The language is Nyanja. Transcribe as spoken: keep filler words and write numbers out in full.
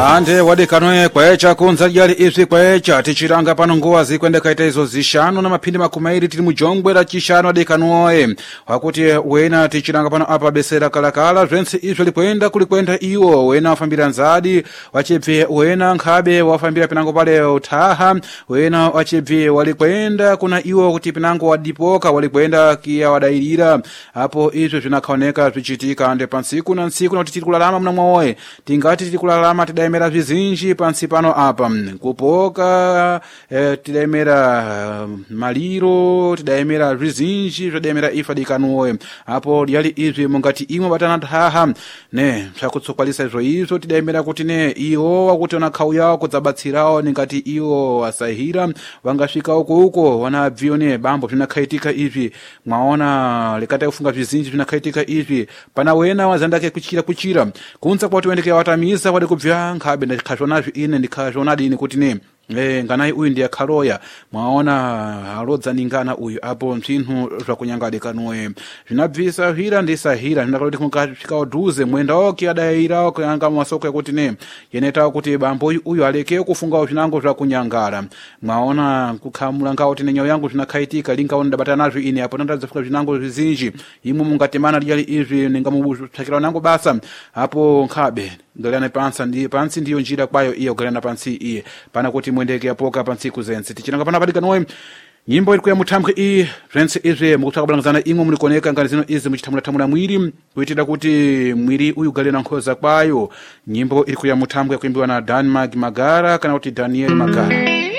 ande wadekanoe kwecha kunza jali izvi kwecha tichiranga pano nguwa zikwende kaita izo zishanu na maphindi makumairi tili mujongwe la chishanu wadekanoe wakuti wena tichiranga pano apa besera kalakala zvense izvi likwenda kulikwenda iwo wena wafambira nzadi wachibve wena nkhabe wafambira pinango pale utaha wena wachibve walikwenda kuna iwo kuti pinango wadipoka walikwenda kia wadairira hapo izvi vinakaoneka vichitika ande pansiku na nsiku na kuti tili kulalama mna mwaoe tingati tili kulalama tidaimera vizinji pansi pano apa kupoka eh, tidaimera uh, maliro tidaimera vizinji tidaimera ifa dikanuwe hapo yali izvi mungati imwe batana haha ne zvakutsokwalisa izvo izvo tidaimera kuti ne iyo wakuti ona khau yawo kudzabatsirawo ningati iyo wasahira vangasvika uko uko wana bvione bambo zvinakhaitika izvi mwaona lekata kufunga vizinji zvinakhaitika izvi pana wena wazandake kuchira kuchira kunza kwati wendeke watamiza wade kubvya nkhabe ndikhazvona ine ndikhazvona dini kuti ne eh nganai uyu ndiye khaloya mwaona halodza ningana uyu apo mthinhu zvakunyangade kanoe zvinabvisa hira ndisahira ndakati kungafika udhuze mwenda oke adaira kuyanga masoko yakuti ne yeneta kuti bambo uyu aleke kufunga zvinango zvakunyangara mwaona kukhamula ngawo kuti nenyawo yangu zvinakhaitika lingaona ndabatana nazvo ine apo ndadzafika zvinango zvizinji imwe mungatemana liyali izvi ningamubutsakira nango basa apo nkhabe galana pansa ndi pansi ndiyo njira kwayo iyo galana pansi iye pana kuti mwendeke yapoka pansi kuzense tichiranga pana padika noe nyimbo iri kuya muthambwe iyi zvense izvi mukutsaka balangazana imwe mulikoneka ngani zino izi muchithamula thamula mwiri kuitira kuti mwiri uyu galena nkhoza kwayo nyimbo iri kuya muthambwe kuimbiwa na Denmark Magara kana kuti Daniel Magara.